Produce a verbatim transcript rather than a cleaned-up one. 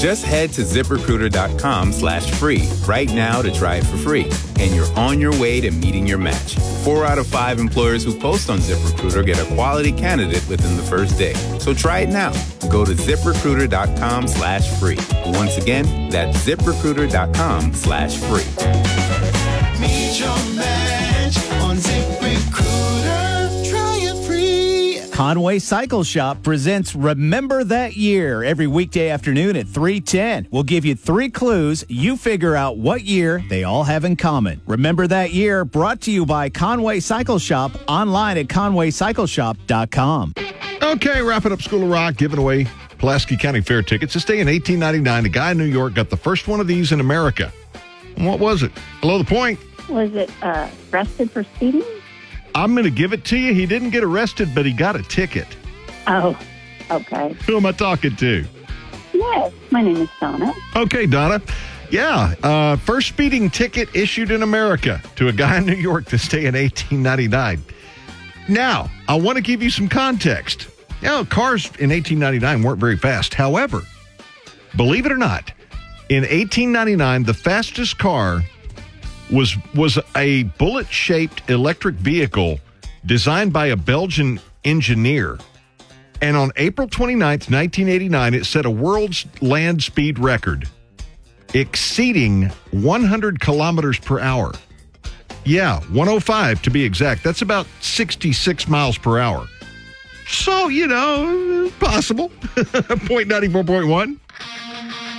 Just head to ZipRecruiter.com slash free right now to try it for free. And you're on your way to meeting your match. Four out of five employers who post on ZipRecruiter get a quality candidate within the first day. So try it now. Go to ZipRecruiter.com slash free. Once again, that's ZipRecruiter.com slash free. Meet your match on ZipRecruiter. Try it free. Conway Cycle Shop presents Remember That Year every weekday afternoon at three ten. We'll give you three clues. You figure out what year they all have in common. Remember That Year, brought to you by Conway Cycle Shop, online at conway cycle shop dot com. Okay, wrapping up School of Rock, giving away Pulaski County Fair tickets. This day in eighteen ninety-nine, a guy in New York got the first one of these in America. And what was it? Below the point. Was it uh, arrested for speeding? I'm going to give it to you. He didn't get arrested, but he got a ticket. Oh, okay. Who am I talking to? Yes, my name is Donna. Okay, Donna. Yeah, uh, first speeding ticket issued in America to a guy in New York this day in eighteen ninety-nine. Now, I want to give you some context. You know, cars in eighteen ninety-nine weren't very fast. However, believe it or not, in eighteen ninety-nine, the fastest car was was a bullet-shaped electric vehicle designed by a Belgian engineer. And on April twenty-ninth, nineteen eighty-nine, it set a world's land speed record, exceeding one hundred kilometers per hour. Yeah, one oh five to be exact. That's about sixty-six miles per hour. So, you know, possible. point nine four point one.